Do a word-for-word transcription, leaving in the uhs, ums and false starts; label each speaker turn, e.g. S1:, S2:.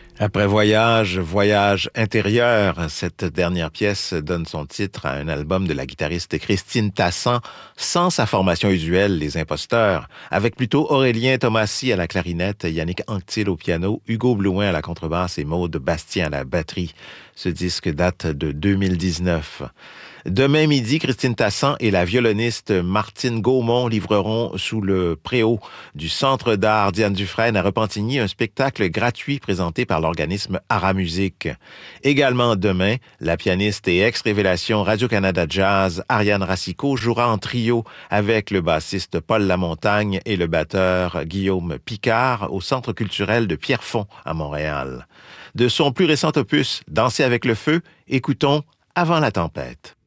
S1: Après Voyage, Voyage intérieur, cette dernière pièce donne son titre à un album de la guitariste Christine Tassan, sans sa formation usuelle, Les Imposteurs, avec plutôt Aurélien Thomasy à la clarinette, Yannick Anctil au piano, Hugo Blouin à la contrebasse et Maude Bastien à la batterie. Ce disque date de deux mille dix-neuf. Demain midi, Christine Tassan et la violoniste Martine Gaumont livreront sous le préau du Centre d'art Diane Dufresne à Repentigny un spectacle gratuit présenté par l'organisme Ara Musique. Également demain, la pianiste et ex-révélation Radio-Canada Jazz Ariane Racicot jouera en trio avec le bassiste Paul Lamontagne et le batteur Guillaume Picard au Centre culturel de Pierrefonds à Montréal. De son plus récent opus, Danser avec le feu, écoutons Avant la tempête.